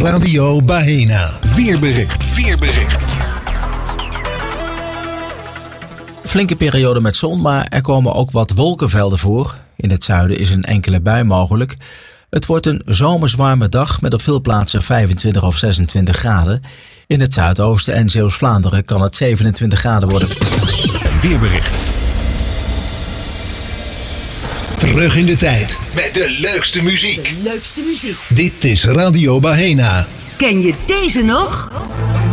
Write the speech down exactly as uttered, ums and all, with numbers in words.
Radio Baena. Weerbericht. Weerbericht. Flinke periode met zon, maar er komen ook wat wolkenvelden voor. In het zuiden is een enkele bui mogelijk. Het wordt een zomers warme dag met op veel plaatsen vijfentwintig of zesentwintig graden. In het zuidoosten en Zeeuws-Vlaanderen kan het zevenentwintig graden worden. Weerbericht. Terug in de tijd met de leukste muziek. De leukste muziek. Dit is Radio Baena. Ken je deze nog?